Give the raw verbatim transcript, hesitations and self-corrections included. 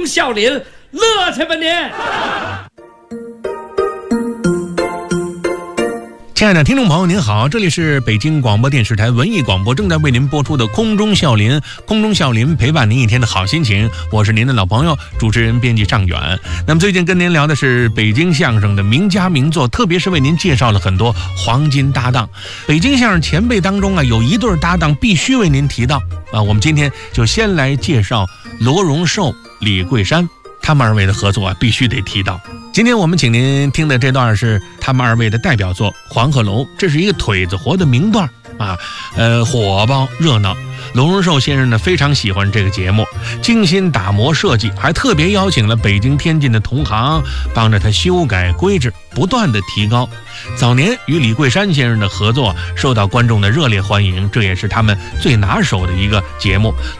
中笑林，乐去吧您！ 亲爱的听众朋友您好，这里是北京广播电视台文艺广播正在为您播出的空中笑林，空中笑林陪伴您一天的好心情，我是您的老朋友主持人编辑尚远。那么最近跟您聊的是北京相声的名家名作，特别是为您介绍了很多黄金搭档。北京相声前辈当中啊，有一对搭档必须为您提到啊，我们今天就先来介绍罗荣寿、李桂山，他们二位的合作啊，必须得提到。今天我们请您听的这段是他们二位的代表作《黄鹤楼》，这是一个腿子活的名段啊，呃，火爆热闹。罗荣寿先生呢非常喜欢这个节目，精心打磨设计，还特别邀请了北京、天津的同行帮着他修改规制，不断的提高。早年与李桂山先生的合作受到观众的热烈欢迎，这也是他们最拿手的一个节目。